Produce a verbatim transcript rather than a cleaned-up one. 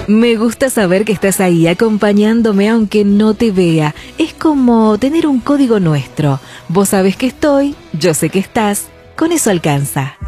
Me gusta saber que estás ahí acompañándome aunque no te vea. Es como tener un código nuestro. Vos sabés que estoy, yo sé que estás. Con eso alcanza.